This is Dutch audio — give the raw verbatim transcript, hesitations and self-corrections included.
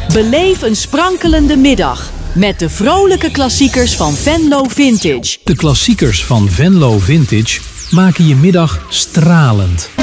Beleef een sprankelende middag met de vrolijke klassiekers van Venlo Vintage. De klassiekers van Venlo Vintage maken je middag stralend.